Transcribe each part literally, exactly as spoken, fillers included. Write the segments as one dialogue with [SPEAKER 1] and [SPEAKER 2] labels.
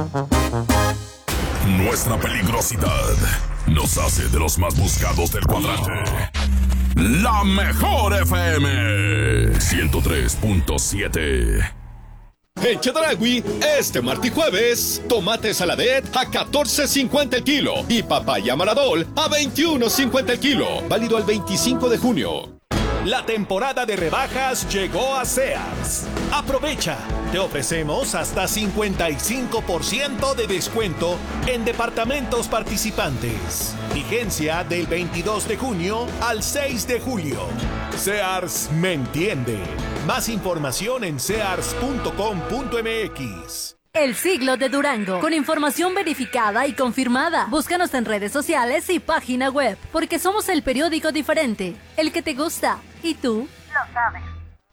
[SPEAKER 1] Nuestra peligrosidad nos hace de los más buscados del cuadrante. La mejor F M ciento tres punto siete.
[SPEAKER 2] En Chedraui, este martes y jueves, tomate saladet a catorce cincuenta el kilo y papaya maradol a veintiuno cincuenta el kilo. Válido el veinticinco de junio.
[SPEAKER 3] La temporada de rebajas llegó a Sears. Aprovecha. Te ofrecemos hasta cincuenta y cinco por ciento de descuento en departamentos participantes. Vigencia del veintidós de junio al seis de julio. Sears me entiende. Más información en sears punto com punto m x.
[SPEAKER 4] El siglo de Durango, con información verificada y confirmada. Búscanos en redes sociales y página web, porque somos el periódico diferente, el que te gusta, y tú lo sabes.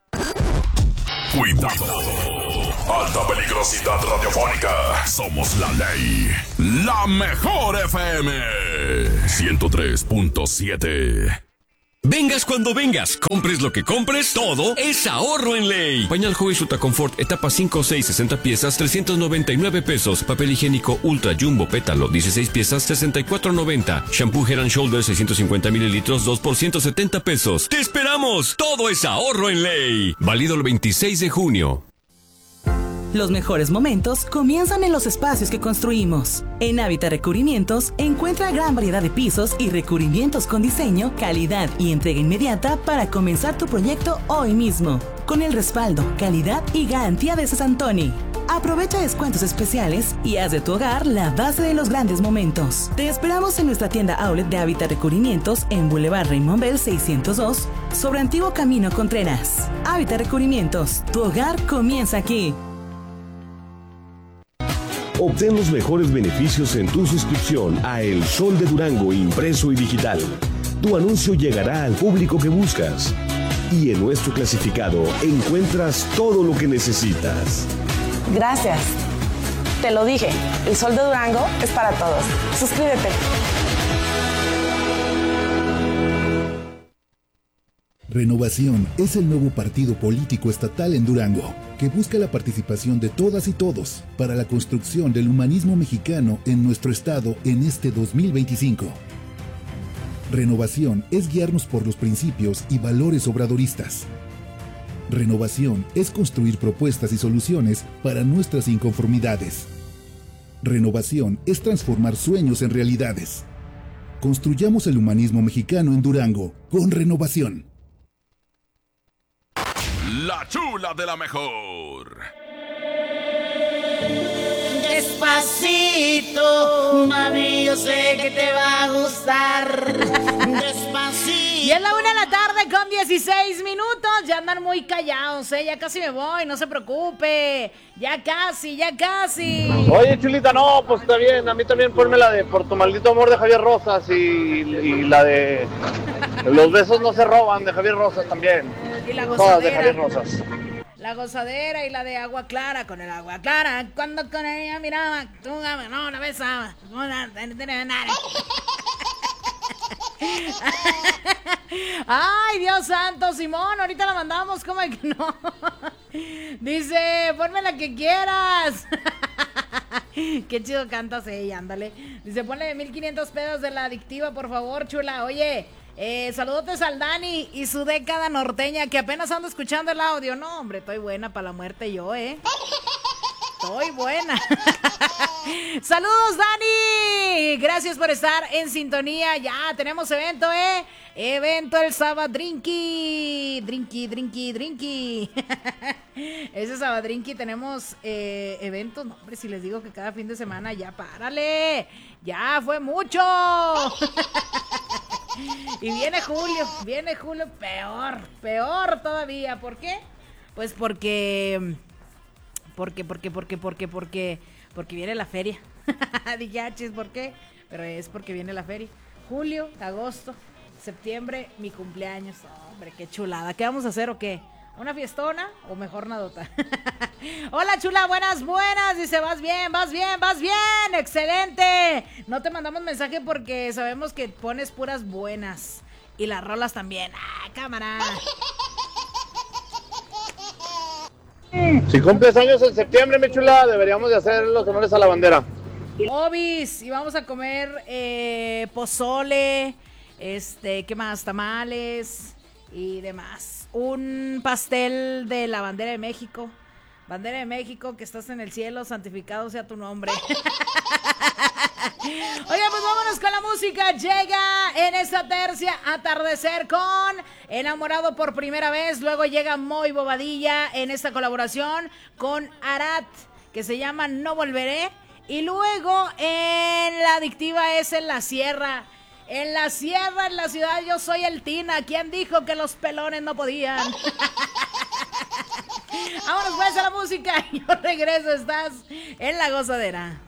[SPEAKER 1] Cuidado, alta peligrosidad radiofónica. Somos la ley. La mejor F M ciento tres punto siete.
[SPEAKER 5] Vengas cuando vengas, compres lo que compres, todo es ahorro en Ley. Pañal Joy Suta Confort, etapa cinco, seis, sesenta piezas, trescientos noventa y nueve pesos. Papel higiénico Ultra Jumbo Pétalo, dieciséis piezas, sesenta y cuatro noventa. Shampoo Head and Shoulders, seiscientos cincuenta mililitros, dos por ciento setenta pesos. ¡Te esperamos! Todo es ahorro en Ley. Válido el veintiséis de junio.
[SPEAKER 6] Los mejores momentos comienzan en los espacios que construimos. En Hábitat Recubrimientos encuentra gran variedad de pisos y recubrimientos con diseño, calidad y entrega inmediata para comenzar tu proyecto hoy mismo. Con el respaldo, calidad y garantía de Cesantoni. Aprovecha descuentos especiales y haz de tu hogar la base de los grandes momentos. Te esperamos en nuestra tienda outlet de Hábitat Recubrimientos en Boulevard Raymond Bell seiscientos dos, sobre Antiguo Camino Contreras. Hábitat Recubrimientos, tu hogar comienza aquí.
[SPEAKER 7] Obtén los mejores beneficios en tu suscripción a El Sol de Durango impreso y digital. Tu anuncio llegará al público que buscas. Y en nuestro clasificado encuentras todo lo que necesitas.
[SPEAKER 8] Gracias. Te lo dije, El Sol de Durango es para todos. Suscríbete.
[SPEAKER 9] Renovación es el nuevo partido político estatal en Durango, que busca la participación de todas y todos para la construcción del humanismo mexicano en nuestro estado en este dos mil veinticinco. Renovación es guiarnos por los principios y valores obradoristas. Renovación es construir propuestas y soluciones para nuestras inconformidades. Renovación es transformar sueños en realidades. Construyamos el humanismo mexicano en Durango con Renovación.
[SPEAKER 1] La chula de la mejor.
[SPEAKER 10] Despacito, mami, yo sé que te va a gustar. Despacito.
[SPEAKER 11] Y es la una de la tarde con dieciséis minutos. Ya andan muy callados, ¿eh? Ya casi me voy, no se preocupe. Ya casi, ya casi.
[SPEAKER 12] Oye, chulita, no, pues está bien. A mí también ponme la de Por tu maldito amor de Javier Rosas y, y la de Los besos no se roban de Javier Rosas también.
[SPEAKER 11] Y la
[SPEAKER 12] Todas
[SPEAKER 11] gozadera.
[SPEAKER 12] de Javier Rosas.
[SPEAKER 11] La gozadera y la de agua clara con el agua clara. Cuando con ella miraba, tú no la besaba. Ay, Dios santo, Simón, ahorita la mandamos, ¿cómo es que no? Dice, ponme la que quieras. Qué chido cantas ella, ándale. Dice, ponle mil quinientos pedos de la adictiva, por favor, chula. Oye, eh, saludotes al Dani y su década norteña, que apenas ando escuchando el audio. No, hombre, estoy buena para la muerte yo, ¿eh? Estoy buena. Saludos, Dani. Gracias por estar en sintonía. Ya tenemos evento, ¿eh? Evento el Sabadrinky. Drinky, drinky, drinky. Ese Sabadrinky tenemos eh, eventos. No, hombre, si les digo que cada fin de semana, ya párale. Ya fue mucho. Y viene julio. Viene julio peor. Peor todavía. ¿Por qué? Pues porque... Porque, porque, porque, porque, porque, porque viene la feria. Dije, ah, chis, ¿por qué? Pero es porque viene la feria. Julio, agosto, septiembre, mi cumpleaños. Oh, hombre, qué chulada. ¿Qué vamos a hacer o qué? ¿Una fiestona o mejor nadota? Hola, chula, buenas, buenas. Dice, vas bien, vas bien, vas bien. Excelente. No te mandamos mensaje porque sabemos que pones puras buenas. Y las rolas también. Ah, cámara.
[SPEAKER 12] Si cumples años en septiembre, mi chula, deberíamos de hacer los honores a la bandera.
[SPEAKER 11] Obis, y vamos a comer eh, pozole, este, ¿qué más? Tamales y demás. Un pastel de la bandera de México. Bandera de México, que estás en el cielo, santificado sea tu nombre. Oigan, pues vámonos con la música. Llega en esta tercia Atardecer con Enamorado por primera vez. Luego llega Moy Bobadilla en esta colaboración con Arat, que se llama No Volveré. Y luego en la adictiva es En la Sierra. En la Sierra, en la ciudad, yo soy el Tina. ¿Quién dijo que los pelones no podían? Vámonos pues a la música. Yo regreso, estás en La Gozadera.